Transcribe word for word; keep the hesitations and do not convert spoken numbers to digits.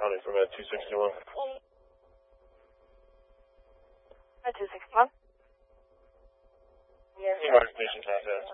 County from at two sixty-one. At two sixty-one. New York Station contact.